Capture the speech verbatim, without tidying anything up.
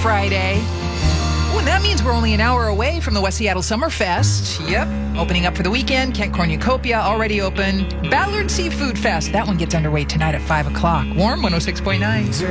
Friday. Ooh, and that means we're only an hour away from the West Seattle Summerfest. Yep, opening up for the weekend. Kent Cornucopia already open. Ballard Seafood Fest. That one gets underway tonight at five o'clock. Warm one oh six point nine.